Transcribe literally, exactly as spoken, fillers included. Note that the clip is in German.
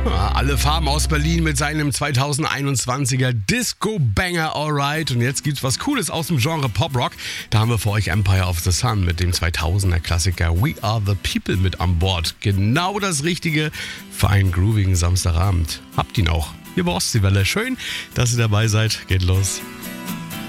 Ja, alle Farben aus Berlin mit seinem zweitausendeinundzwanziger Disco-Banger Alright. Und jetzt gibt's was Cooles aus dem Genre Pop-Rock. Da haben wir für euch Empire of the Sun mit dem zweitausender Klassiker We Are the People mit an Bord. Genau das Richtige für einen groovigen Samstagabend. Habt ihn auch. Hier bei Ostseewelle. Schön, dass ihr dabei seid. Geht los.